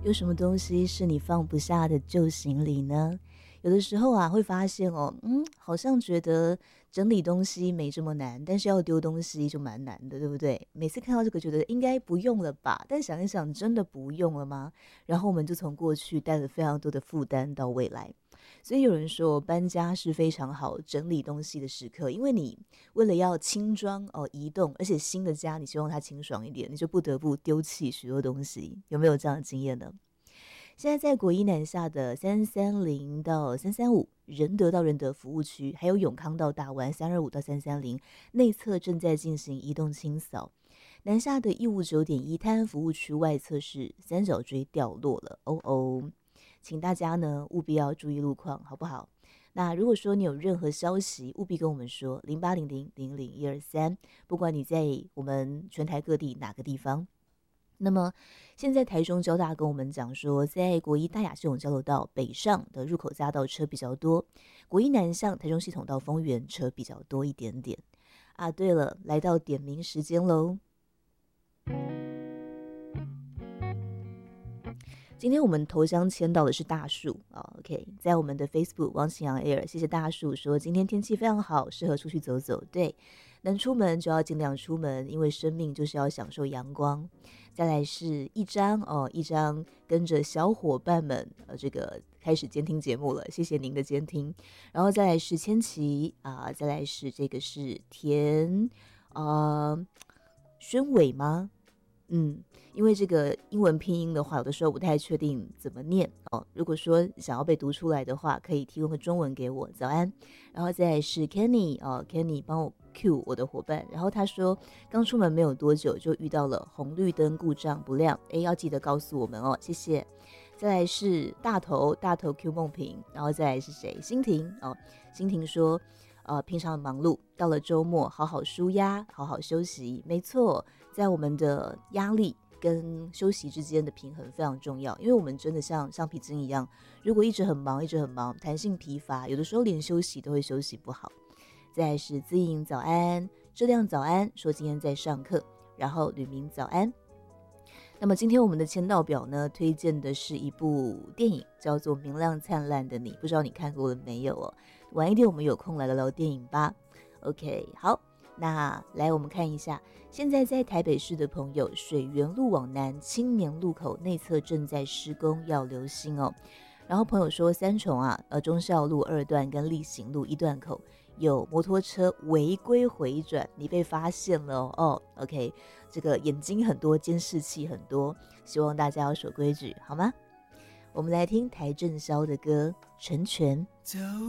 有什么东西是你放不下的旧行李呢？有的时候啊，会发现哦，好像觉得整理东西没这么难，但是要丢东西就蛮难的，对不对？每次看到这个，觉得应该不用了吧？但想一想，真的不用了吗？然后我们就从过去带了非常多的负担到未来。所以有人说，搬家是非常好整理东西的时刻，因为你为了要轻装移动，而且新的家你希望它清爽一点，你就不得不丢弃许多东西。有没有这样的经验呢？现在在国一南下的330到335仁德到仁德服务区，还有永康到大湾325到330内侧正在进行移动清扫。南下的159.1泰安服务区外侧是三角锥掉落了，请大家呢务必要注意路况，好不好？那如果说你有任何消息，务必跟我们说0800000123，不管你在我们全台各地哪个地方。那么现在台中交大跟我们讲说，在国一大雅系统交流道北上的入口匝道车比较多，国一南向台中系统到丰原车比较多一点点啊。对了，来到点名时间喽。今天我们头香签到的是大树OK， 在我们的 Facebook 王启阳 Air， 谢谢大树说今天天气非常好，适合出去走走。对，能出门就要尽量出门，因为生命就是要享受阳光。再来是一张跟着小伙伴们这个开始监听节目了，谢谢您的监听。然后再来是千琪再来是这个是田宣伟吗？因为这个英文拼音的话，有的时候不太确定怎么念如果说想要被读出来的话，可以提供个中文给我。早安，然后再来是 Kenny Kenny 帮我 cue 我的伙伴，然后他说刚出门没有多久就遇到了红绿灯故障不亮，要记得告诉我们谢谢。再来是大头 Q 梦萍，然后再来是谁？欣婷欣婷说平常很忙碌，到了周末好好舒压，好好休息。没错，在我们的压力跟休息之间的平衡非常重要，因为我们真的像橡皮筋一样，如果一直很忙，弹性疲乏，有的时候连休息都会休息不好。再来是资颖早安，质量早安，说今天在上课，然后吕明早安。那么今天我们的签到表呢，推荐的是一部电影，叫做《明亮灿烂的你》，不知道你看过了没有晚一点我们有空来聊聊电影吧。OK， 好，那来我们看一下，现在在台北市的朋友，水源路往南青年路口内侧正在施工，要留心然后朋友说三重忠孝路2段跟力行路1段口有摩托车违规回转，你被发现了OK， 这个眼睛很多，监视器很多，希望大家要守规矩好吗？我们来听邰正宵的歌《成全》。